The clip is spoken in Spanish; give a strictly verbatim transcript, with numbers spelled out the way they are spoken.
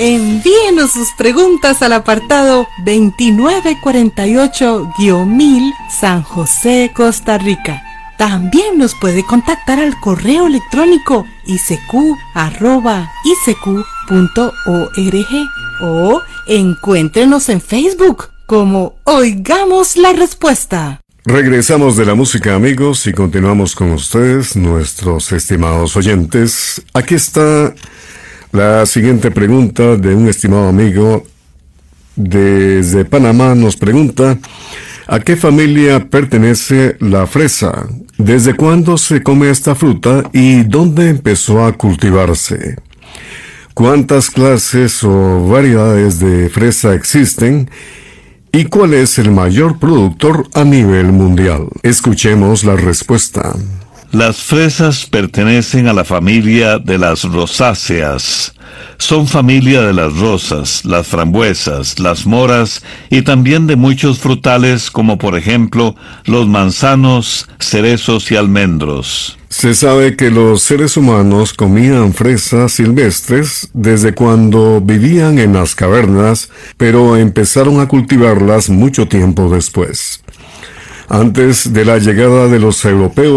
Envíenos sus preguntas al apartado veintinueve cuarenta y ocho mil San José, Costa Rica. También nos puede contactar al correo electrónico i c q arroba i c q punto org o encuéntrenos en Facebook como Oigamos la Respuesta. Regresamos de la música, amigos, y continuamos con ustedes, nuestros estimados oyentes. Aquí está la siguiente pregunta de un estimado amigo desde Panamá. Nos pregunta: ¿a qué familia pertenece la fresa? ¿Desde cuándo se come esta fruta y dónde empezó a cultivarse? ¿Cuántas clases o variedades de fresa existen? ¿Y cuál es el mayor productor a nivel mundial? Escuchemos la respuesta. Las fresas pertenecen a la familia de las rosáceas. Son familia de las rosas, las frambuesas, las moras y también de muchos frutales como por ejemplo los manzanos, cerezos y almendros. Se sabe que los seres humanos comían fresas silvestres desde cuando vivían en las cavernas, pero empezaron a cultivarlas mucho tiempo después. Antes de la llegada de los europeos,